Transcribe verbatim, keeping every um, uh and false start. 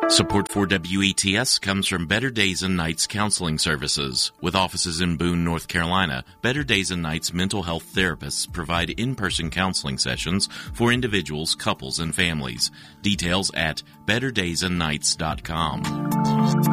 Support for W E T S comes from Better Days and Nights Counseling Services. With offices in Boone, North Carolina, Better Days and Nights mental health therapists provide in-person counseling sessions for individuals, couples, and families. Details at better days and nights dot com.